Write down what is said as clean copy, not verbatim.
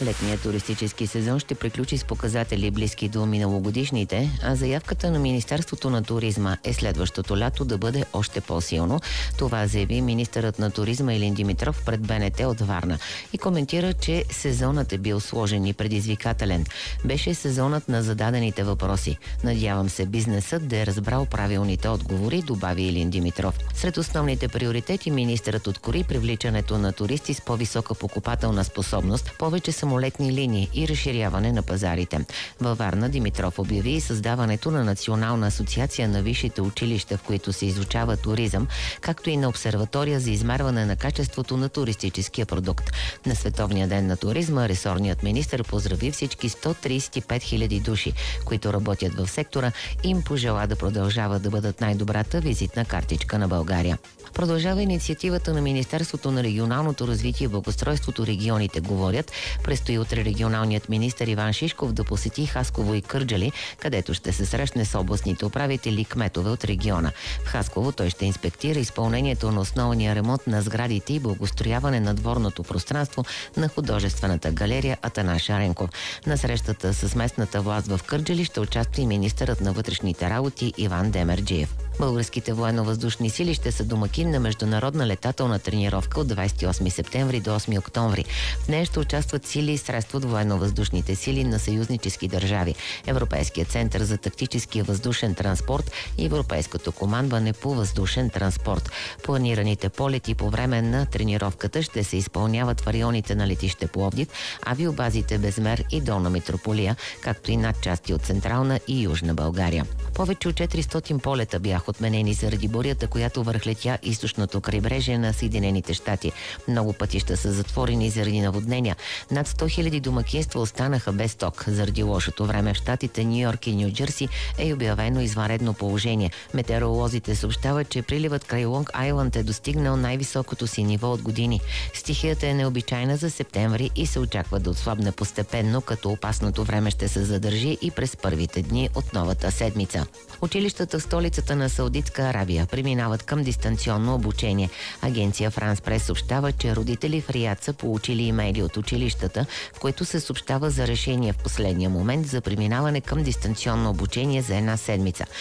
Летният туристически сезон ще приключи с показатели близки до миналогодишните, а заявката на Министерството на туризма е следващото лято да бъде още по-силно. Това заяви министърът на туризма Илин Димитров пред БНТ от Варна и коментира, че сезонът е бил сложен и предизвикателен. Беше сезонът на зададените въпроси. Надявам се бизнесът да е разбрал правилните отговори, добави Илин Димитров. Сред основните приоритети министърът откори привличането на туристи с по-висока покупателна способност, повече самолетни линии и разширяване на пазарите. Във Варна Димитров обяви и създаването на Национална асоциация на висшите училища, в които се изучава туризъм, както и на обсерватория за измерване на качеството на туристическия продукт. На Световния ден на туризма ресорният министър поздрави всички 135 хиляди души, които работят в сектора и им пожела да продължават да бъдат най-добрата визитна картичка на България. Продължава инициативата на Министерството на регионалното развитие и благоустройството Регионите говорят. Предстои утре регионалният министър Иван Шишков да посети Хасково и Кърджали, където ще се срещне с областните управители и кметове от региона. В Хасково той ще инспектира изпълнението на основния ремонт на сградите и благоустрояване на дворното пространство на художествената галерия Атанас Шаренков. На срещата с местната власт в Кърджали ще участва и министърът на вътрешните работи Иван Демерджиев. Българските военно-въздушни сили ще са домакин на международна летателна тренировка от 28 септември до 8 октомври. В нея ще участват сили и средства от военно-въздушните сили на съюзнически държави, Европейския център за тактически въздушен транспорт и Европейското командване по въздушен транспорт. Планираните полети по време на тренировката ще се изпълняват в районите на летище Пловдив, авиобазите Безмер и Долна Митрополия, както и над части от Централна и Южна България. Повече от 400 полета бяха отменени заради бурята, която върхлетя източното крайбрежие на Съединените щати. Много пътища са затворени заради наводнения. Над 100 хиляди домакинства останаха без ток. Заради лошото време в щатите Ню Йорк и Ню Джерси е обявено извънредно положение. Метеоролозите съобщават, че приливът край Лонг Айланд е достигнал най-високото си ниво от години. Стихията е необичайна за септември и се очаква да отслабне постепенно, като опасното време ще се задържи и през първите дни от новата седмица. Училищата в столицата на Саудитска Арабия преминават към дистанционно обучение. Агенция Франс Прес съобщава, че родители в Риад са получили имейли от училищата, в които се съобщава за решение в последния момент за преминаване към дистанционно обучение за една седмица.